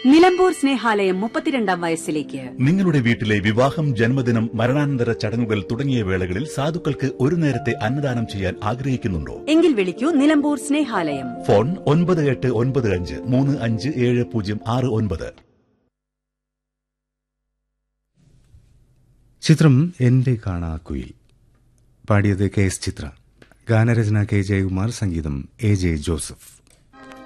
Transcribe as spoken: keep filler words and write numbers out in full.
നിലമ്പൂർ സ്നേഹാലയം മുപ്പത്തിരണ്ടാം വയസ്സിലേക്ക്. നിങ്ങളുടെ വീട്ടിലെ വിവാഹം, ജന്മദിനം, മരണാനന്തര ചടങ്ങുകൾ തുടങ്ങിയ വേളകളിൽ സാധുക്കൾക്ക് ഒരു നേരത്തെ അന്നദാനം ചെയ്യാൻ ആഗ്രഹിക്കുന്നുണ്ടോ? എങ്കിൽ വിളിക്കൂ നിലമ്പൂർ സ്നേഹാലയം. ഫോൺ ഒൻപത് എട്ട് ഒൻപത് അഞ്ച് മൂന്ന് അഞ്ച് ഏഴ് പൂജ്യം ആറ് ഒൻപത്. ചിത്രം എന്റെ കാണാക്കുയിൽ. പാടിയത് കെ എസ് ചിത്ര. ഗാനരചന കെ ജയകുമാർ, സംഗീതം എ ജെ ജോസഫ്.